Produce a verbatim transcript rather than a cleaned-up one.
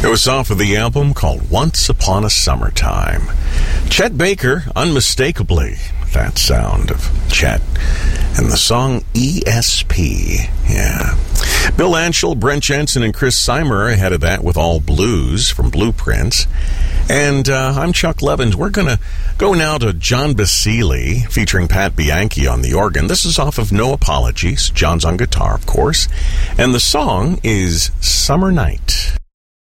was off of the album called Once Upon a Summertime. Chet Baker, unmistakably that sound of Chet. And the song E S P. Yeah. Bill Anschel, Brent Jensen, and Chris Seimer ahead of that with All Blues from Blueprints. And uh, I'm Chuck Levins. We're going to go now to John Basile featuring Pat Bianchi on the organ. This is off of No Apologies. John's on guitar, of course. And the song is Summer Night.